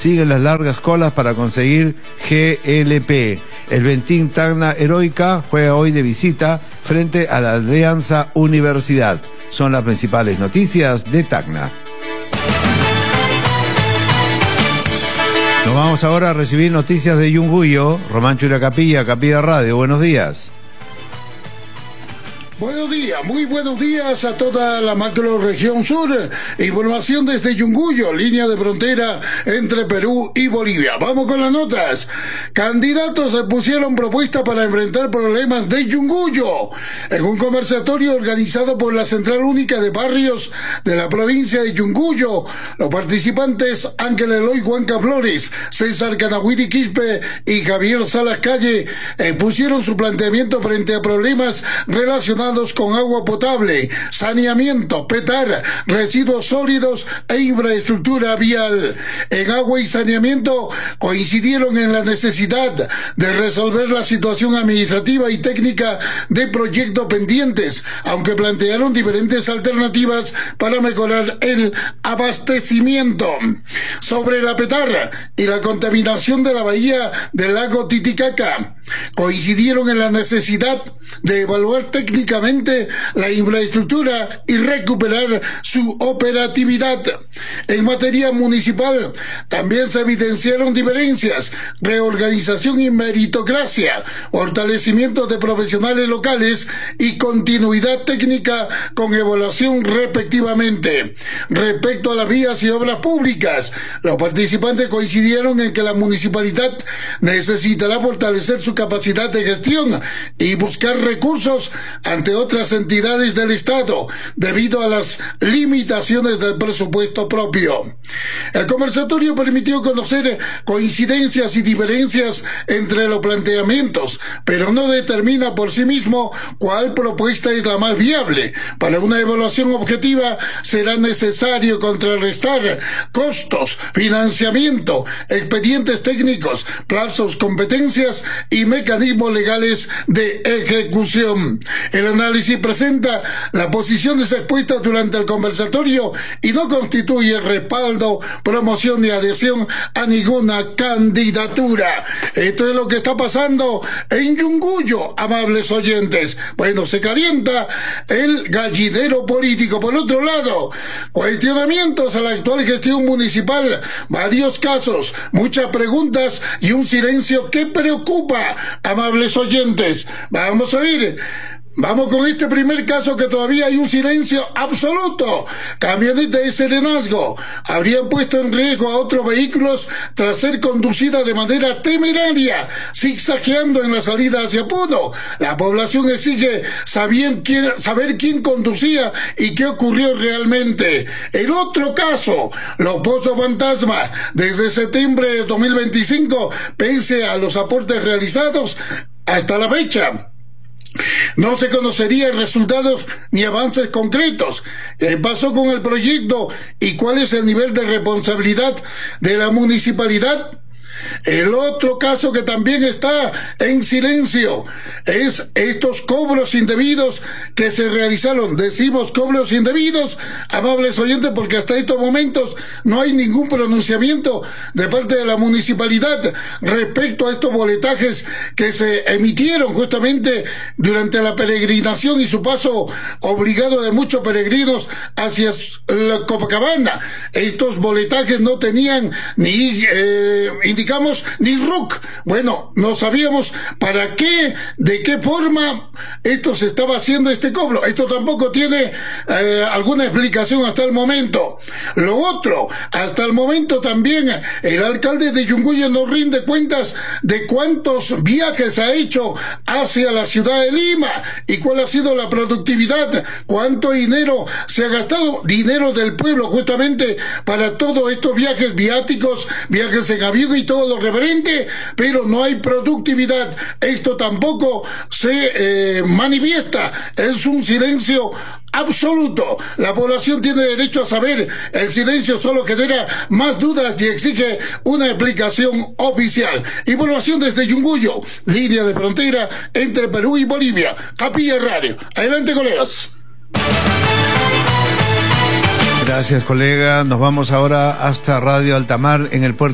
siguen las largas colas para conseguir GLP. El Bentín Tacna Heroica juega hoy de visita frente a la Alianza Universidad. Son las principales noticias de Tacna. Nos vamos ahora a recibir noticias de Yunguyo. Román Churacapilla, Capilla Radio, buenos días. Buenos días, muy buenos días a toda la macrorregión sur. Información desde Yunguyo, línea de frontera entre Perú y Bolivia. Vamos con las notas. Candidatos se pusieron propuesta para enfrentar problemas de Yunguyo. En un conversatorio organizado por la Central Única de Barrios de la provincia de Yunguyo, los participantes Ángel Eloy Huanca Flores, César Canahuiri Quispe y Javier Salas Calle pusieron su planteamiento frente a problemas relacionados con agua potable, saneamiento, petar, residuos sólidos e infraestructura vial. En agua y saneamiento coincidieron en la necesidad de resolver la situación administrativa y técnica de proyectos pendientes, aunque plantearon diferentes alternativas para mejorar el abastecimiento. Sobre la petar y la contaminación de la bahía del lago Titicaca, coincidieron en la necesidad de evaluar técnicamente la infraestructura y recuperar su operatividad. En materia municipal también se evidenciaron diferencias, reorganización y meritocracia, fortalecimiento de profesionales locales y continuidad técnica con evaluación respectivamente. Respecto a las vías y obras públicas, los participantes coincidieron en que la municipalidad necesitará fortalecer su capacidad de gestión y buscar recursos ante otras entidades del Estado debido a las limitaciones del presupuesto propio. El conversatorio permitió conocer coincidencias y diferencias entre los planteamientos, pero no determina por sí mismo cuál propuesta es la más viable. Para una evaluación objetiva será necesario contrarrestar costos, financiamiento, expedientes técnicos, plazos, competencias y mecanismos legales de ejecución. El análisis presenta las posiciones expuestas durante el conversatorio y no constituye respaldo, promoción ni adhesión a ninguna candidatura. Esto es lo que está pasando en Yunguyo, amables oyentes. Bueno, se calienta el gallinero político. Por otro lado, cuestionamientos a la actual gestión municipal, varios casos, muchas preguntas y un silencio que preocupa, amables oyentes. Vamos a ver. Vamos con este primer caso que todavía hay un silencio absoluto. Camioneta de Serenazgo habrían puesto en riesgo a otros vehículos tras ser conducida de manera temeraria, zigzagueando en la salida hacia Puno. La población exige saber quién conducía y qué ocurrió realmente. El otro caso, los pozos fantasma, desde septiembre de 2025, pese a los aportes realizados hasta la fecha, no se conocerían resultados ni avances concretos. ¿Qué pasó con el proyecto y cuál es el nivel de responsabilidad de la municipalidad? El otro caso que también está en silencio es estos cobros indebidos que se realizaron. Decimos cobros indebidos, amables oyentes, porque hasta estos momentos no hay ningún pronunciamiento de parte de la municipalidad respecto a estos boletajes que se emitieron justamente durante la peregrinación y su paso obligado de muchos peregrinos hacia la Copacabana. Estos boletajes no tenían ni ni RUC. Bueno, no sabíamos para qué, de qué forma esto se estaba haciendo este cobro. Esto tampoco tiene alguna explicación hasta el momento. Lo otro, hasta el momento también el alcalde de Yunguyo no rinde cuentas de cuántos viajes ha hecho hacia la ciudad de Lima y cuál ha sido la productividad, cuánto dinero se ha gastado, dinero del pueblo justamente para todos estos viajes viáticos, viajes en avión y todo lo referente, pero no hay productividad. Esto tampoco se manifiesta. Es un silencio absoluto. La población tiene derecho a saber. El silencio solo genera más dudas y exige una explicación oficial. Información desde Yunguyo, línea de frontera entre Perú y Bolivia. Capilla Radio. Adelante, colegas. Gracias, colega. Nos vamos ahora hasta Radio Altamar en el puerto